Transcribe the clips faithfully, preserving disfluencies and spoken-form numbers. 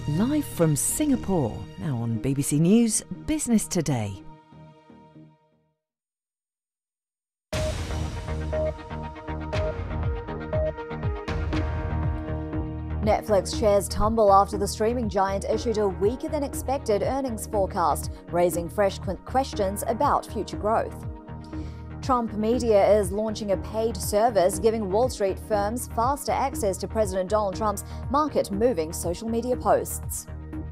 Live from Singapore, now on B B C News Business Today. Netflix shares tumble after the streaming giant issued a weaker than expected earnings forecast, raising fresh questions about future growth. Trump Media is launching a paid service giving Wall Street firms faster access to President Donald Trump's market-moving social media posts.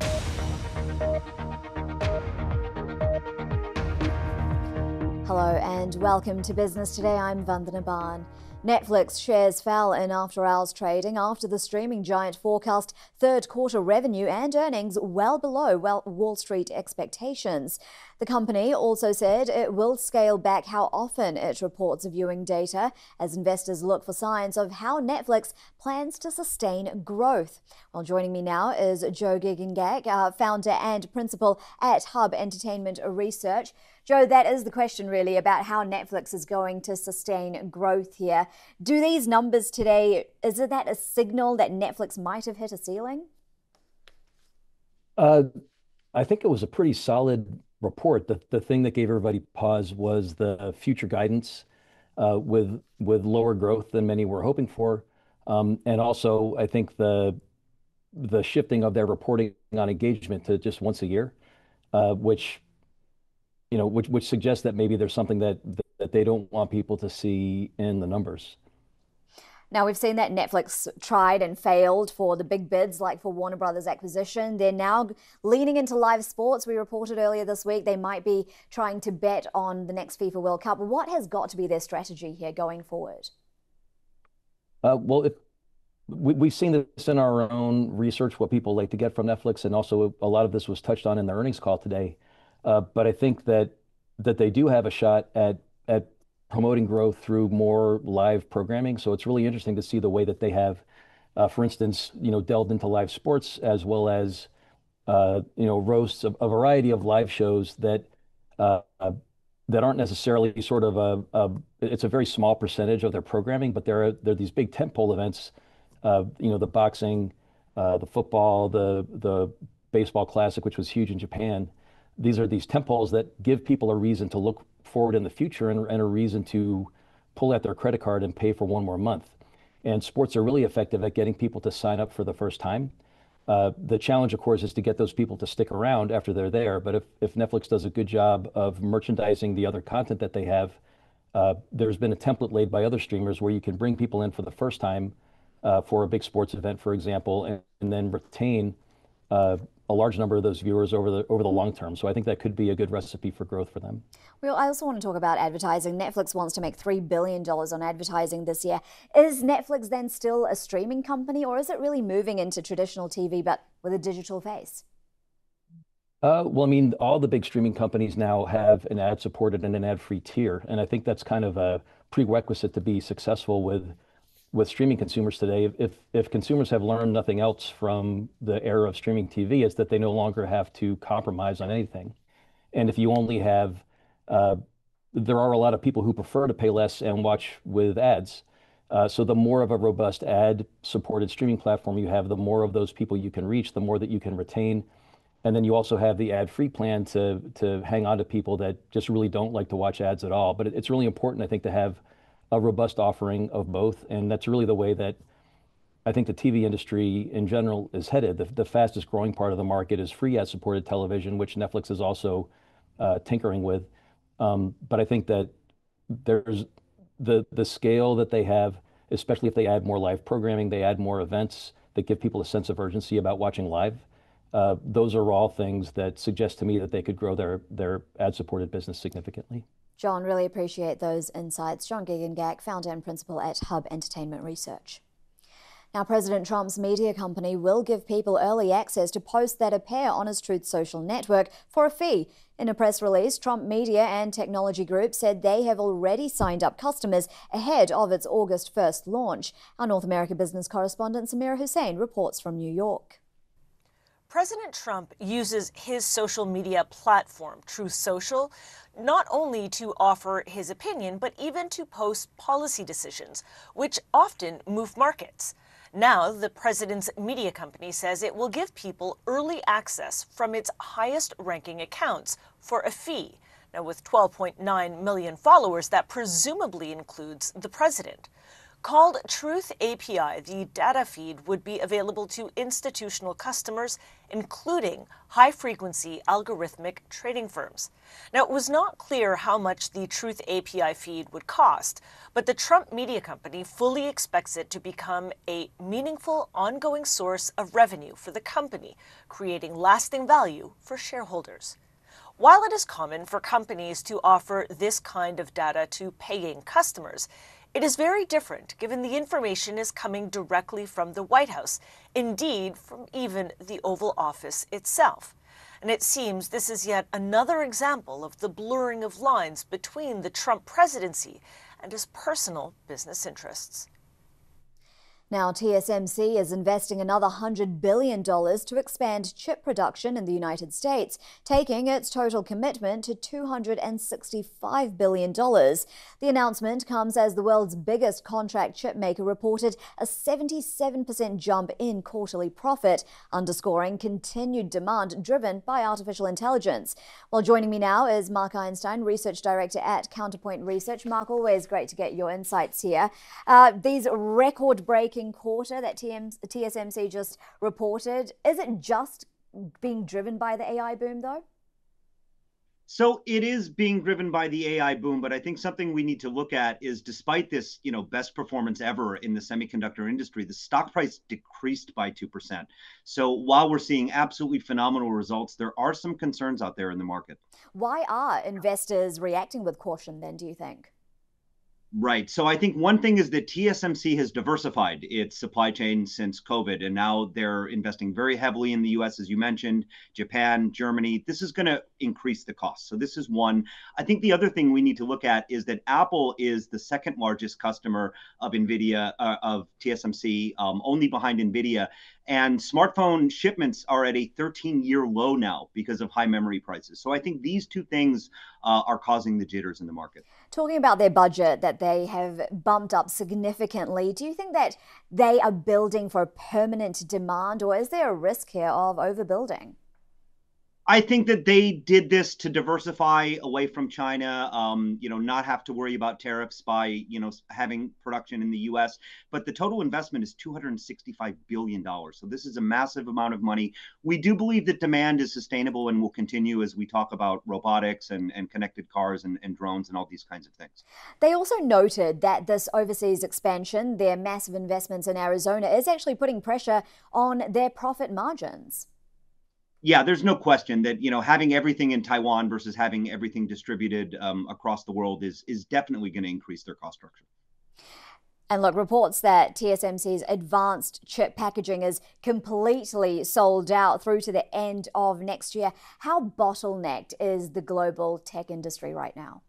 Hello and welcome to Business Today. I'm Vandana Barn. Netflix shares fell in after-hours trading after the streaming giant forecast third-quarter revenue and earnings well below Wall Street expectations. The company also said it will scale back how often it reports viewing data as investors look for signs of how Netflix plans to sustain growth. Well, joining me now is Joe Giggengack, uh, founder and principal at Hub Entertainment Research. Joe, that is the question really about how Netflix is going to sustain growth here. Do these numbers today, is it that a signal that Netflix might have hit a ceiling? Uh, I think it was a pretty solid report. The, the thing that gave everybody pause was the future guidance uh, with, with lower growth than many were hoping for. Um, and also, I think the, the shifting of their reporting on engagement to just once a year, uh, which you know, which which suggests that maybe there's something that that they don't want people to see in the numbers. Now, we've seen that Netflix tried and failed for the big bids, like for Warner Brothers acquisition. They're now leaning into live sports. We reported earlier this week they might be trying to bet on the next FIFA World Cup. What has got to be their strategy here going forward? Uh, well, if, we, we've seen this in our own research, what people like to get from Netflix, and also a lot of this was touched on in the earnings call today. Uh, but I think that that they do have a shot at at promoting growth through more live programming. So it's really interesting to see the way that they have, uh, for instance, you know, delved into live sports as well as, uh, you know, roasts of a variety of live shows that uh, uh, that aren't necessarily sort of a, a it's a very small percentage of their programming, but there are there are these big tentpole events, uh, you know, the boxing, uh, the football, the the baseball classic, which was huge in Japan. These are these temples that give people a reason to look forward in the future and, and a reason to pull out their credit card and pay for one more month. And sports are really effective at getting people to sign up for the first time. Uh, the challenge, of course, is to get those people to stick around after they're there. But if, if Netflix does a good job of merchandising the other content that they have, uh, there's been a template laid by other streamers where you can bring people in for the first time uh, for a big sports event, for example, and, and then retain uh, a large number of those viewers over the over the long term. So I think that could be a good recipe for growth for them. Well, I also want to talk about advertising. Netflix wants to make three billion dollars on advertising this year. Is Netflix then still a streaming company, or is it really moving into traditional T V but with a digital face? Uh, well, I mean, all the big streaming companies now have an ad-supported and an ad-free tier. And I think that's kind of a prerequisite to be successful with with streaming consumers today. If if consumers have learned nothing else from the era of streaming T V, it's that they no longer have to compromise on anything. And if you only have, uh, there are a lot of people who prefer to pay less and watch with ads. Uh, so the more of a robust ad-supported streaming platform you have, the more of those people you can reach, the more that you can retain. And then you also have the ad-free plan to to hang on to people that just really don't like to watch ads at all. But it, it's really important, I think, to have a robust offering of both. And that's really the way that I think the T V industry in general is headed. The, the fastest growing part of the market is free ad supported television, which Netflix is also uh, tinkering with. Um, but I think that there's the, the scale that they have, especially if they add more live programming, they add more events that give people a sense of urgency about watching live. Uh, those are all things that suggest to me that they could grow their, their ad supported business significantly. John, really appreciate those insights. John Giggengack, founder and principal at Hub Entertainment Research. Now, President Trump's media company will give people early access to posts that appear on his Truth Social network for a fee. In a press release, Trump Media and Technology Group said they have already signed up customers ahead of its August first launch. Our North America business correspondent Samira Hussein reports from New York. President Trump uses his social media platform, Truth Social, not only to offer his opinion, but even to post policy decisions, which often move markets. Now, the president's media company says it will give people early access from its highest-ranking accounts for a fee. Now, with twelve point nine million followers, that presumably includes the president. Called Truth A P I, the data feed would be available to institutional customers, including high-frequency algorithmic trading firms. Now, it was not clear how much the Truth A P I feed would cost, but the Trump media company fully expects it to become a meaningful, ongoing source of revenue for the company, creating lasting value for shareholders. While it is common for companies to offer this kind of data to paying customers, it is very different given the information is coming directly from the White House, indeed from even the Oval Office itself. And it seems this is yet another example of the blurring of lines between the Trump presidency and his personal business interests. Now, T S M C is investing another one hundred billion dollars to expand chip production in the United States, taking its total commitment to two hundred sixty-five billion dollars. The announcement comes as the world's biggest contract chip maker reported a seventy-seven percent jump in quarterly profit, underscoring continued demand driven by artificial intelligence. Well, joining me now is Mark Einstein, Research Director at Counterpoint Research. Mark, always great to get your insights here. Uh, these record-breaking quarter that T S M C just reported, is it just being driven by the A I boom, though? So it is being driven by the A I boom, but I think something we need to look at is, despite this, you know, best performance ever in the semiconductor industry, the stock price decreased by two percent. So while we're seeing absolutely phenomenal results, there are some concerns out there in the market. Why are investors reacting with caution then, do you think? Right. So I think one thing is that T S M C has diversified its supply chain since COVID, and now they're investing very heavily in the U S, as you mentioned, Japan, Germany. This is going to increase the cost. So this is one. I think the other thing we need to look at is that Apple is the second largest customer of NVIDIA, uh, of T S M C, um, only behind NVIDIA. And smartphone shipments are at a thirteen-year low now because of high memory prices. So I think these two things uh, are causing the jitters in the market. Talking about their budget that they have bumped up significantly, do you think that they are building for permanent demand, or is there a risk here of overbuilding? I think that they did this to diversify away from China, um, you know, not have to worry about tariffs by, you know, having production in the U S. But the total investment is two hundred sixty-five billion dollars. So this is a massive amount of money. We do believe that demand is sustainable and will continue as we talk about robotics and, and connected cars and, and drones and all these kinds of things. They also noted that this overseas expansion, their massive investments in Arizona, is actually putting pressure on their profit margins. Yeah, there's no question that, you know, having everything in Taiwan versus having everything distributed um, across the world is is definitely going to increase their cost structure. And look, reports that T S M C's advanced chip packaging is completely sold out through to the end of next year. How bottlenecked is the global tech industry right now?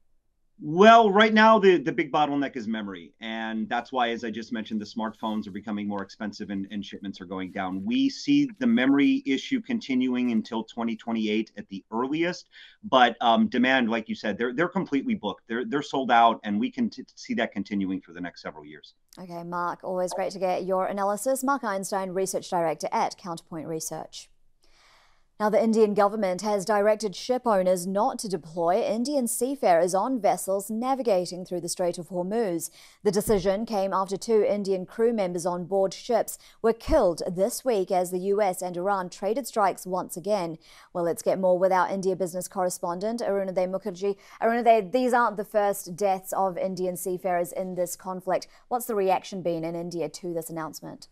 Well, right now, the, the big bottleneck is memory. And that's why, as I just mentioned, the smartphones are becoming more expensive and, and shipments are going down. We see the memory issue continuing until twenty twenty-eight at the earliest. But um, demand, like you said, they're, they're completely booked. They're, they're sold out, and we can t- see that continuing for the next several years. Okay, Mark, always great to get your analysis. Mark Einstein, Research Director at Counterpoint Research. Now, the Indian government has directed ship owners not to deploy Indian seafarers on vessels navigating through the Strait of Hormuz. The decision came after two Indian crew members on board ships were killed this week as the U S and Iran traded strikes once again. Well, let's get more with our India business correspondent, Arunadev Mukherjee. Arunadev, these aren't the first deaths of Indian seafarers in this conflict. What's the reaction been in India to this announcement?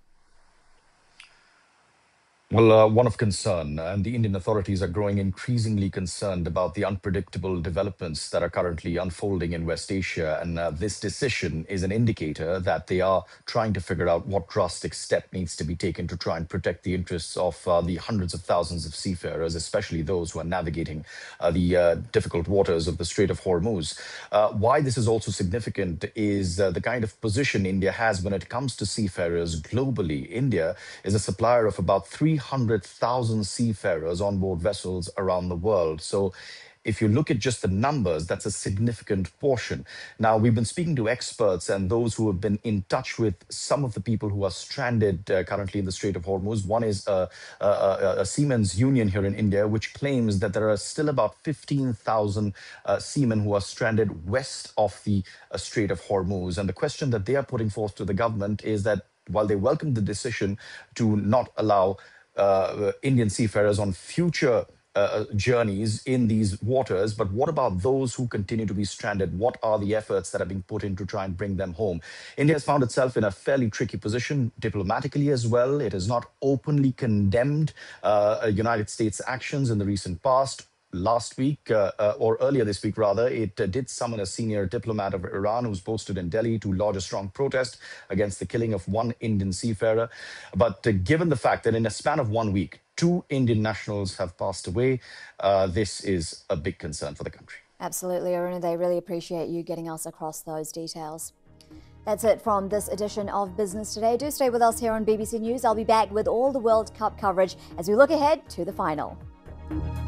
Well, uh, one of concern, and the Indian authorities are growing increasingly concerned about the unpredictable developments that are currently unfolding in West Asia. And uh, this decision is an indicator that they are trying to figure out what drastic step needs to be taken to try and protect the interests of uh, the hundreds of thousands of seafarers, especially those who are navigating uh, the uh, difficult waters of the Strait of Hormuz. Uh, why this is also significant is uh, the kind of position India has when it comes to seafarers globally. India is a supplier of about three hundred thousand seafarers on board vessels around the world. So if you look at just the numbers, that's a significant portion. Now, we've been speaking to experts and those who have been in touch with some of the people who are stranded uh, currently in the Strait of Hormuz. One is uh, a, a, a Seamen's Union here in India, which claims that there are still about fifteen thousand uh, seamen who are stranded west of the uh, Strait of Hormuz. And the question that they are putting forth to the government is that while they welcome the decision to not allow uh, Indian seafarers on future Uh, journeys in these waters, but what about those who continue to be stranded? What are the efforts that are being put in to try and bring them home? India has found itself in a fairly tricky position diplomatically as well. It has not openly condemned uh, United States actions in the recent past. Last week, uh, uh, or earlier this week rather, it uh, did summon a senior diplomat of Iran who's posted in Delhi to lodge a strong protest against the killing of one Indian seafarer. But uh, given the fact that in a span of one week, two Indian nationals have passed away, uh, this is a big concern for the country. Absolutely, Aruna. They really appreciate you getting us across those details. That's it from this edition of Business Today. Do stay with us here on B B C News. I'll be back with all the World Cup coverage as we look ahead to the final.